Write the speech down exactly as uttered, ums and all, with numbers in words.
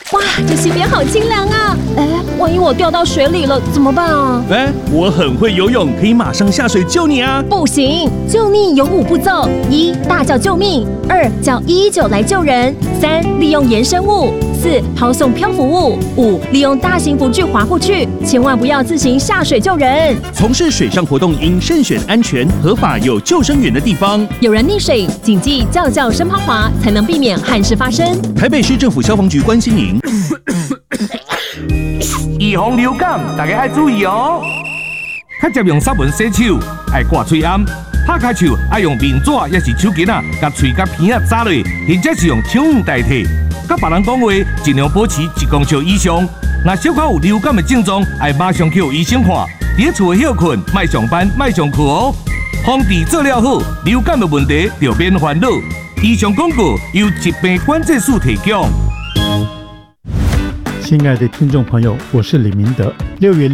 哇，这溪边好清凉啊！哎，万一我掉到水里了怎么办啊？ 哎，我很会游泳，可以马上下水救你啊！ 不行，救溺有五步骤：一、大叫救命；二、叫一一九来救人；三、利用衍生物；四、抛送漂浮物；五、利用大型浮具划过去。千万不要自行下水救人。 从事水上活动应慎选安全、合法、有救生员的地方。 有人溺水，谨记叫叫声抛滑，才能避免憾事发生。 台北市政府消防局关心您。 预防流感，大家要注意哦。较常用湿文洗手，爱挂嘴暗。拍开手爱用面纸，也是手巾啊，甲嘴甲鼻啊扎落，或者是用手语代替。甲别人讲话，尽量保持一公尺以上。若小可有流感的症状，爱马上去医生看。伫厝休困，莫上班，莫上课哦。防治做了好，流感的问题就免烦恼。以上广告由疾病管制署提供。 亲爱的听众朋友，我是李明德。六月